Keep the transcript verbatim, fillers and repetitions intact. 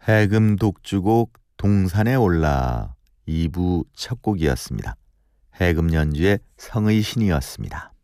해금 독주곡 동산에 올라 이 부 첫 곡이었습니다. 해금 연주의 성의 신이었습니다.